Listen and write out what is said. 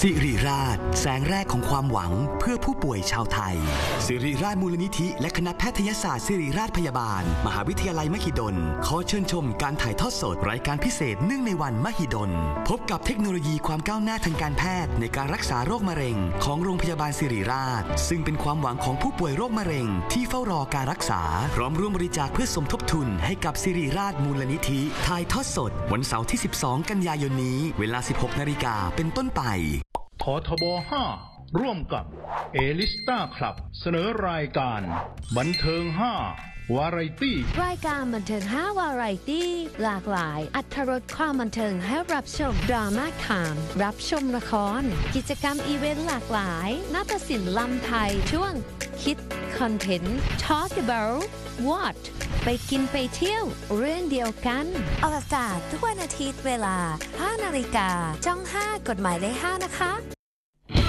สิริราชแสงแรกของความหวังเพื่อผู้ป่วยชาวไทยสิริราชมูลนิธิและคณะแพทยศาสตร์สิริราชพยาบาลมหาวิทยาลัยมหิดลขอเชิญชมการถ่ายทอดสดรายการพิเศษเนื่องในวันมหิดลพบกับเทคโนโลยีความก้าวหน้าทางการแพทย์ในการรักษาโรคมะเร็งของโรงพยาบาลสิริราชซึ่งเป็นความหวังของผู้ป่วยโรคมะเร็งที่เฝ้ารอการรักษาพร้อมร่วมบริจาคเพื่อสมทบทุนให้กับสิริราชมูลนิธิถ่ายทอดสดวันเสาร์ที่12กันยายนนี้เวลา 16:00 น.เป็นต้นไปททบ5ร่วมกับเอลิสตาคลับเสนอรายการบันเทิง5วาไรตี้รายการบันเทิง5วาไรตี้หลากหลายอรรถรสความบันเทิงให้รับชมดราม่าคามรับชมละครกิจกรรมอีเวนต์หลากหลายนาฏศิลป์ลำไทยช่วงคิดคอนเทนต์ Talk about what ไปกินไปเที่ยวเรื่องเดียวกันออกอากาศทุกวันอาทิตย์เวลา 5 นาฬิกาช่อง 5 กฎหมายเลข 5นะคะ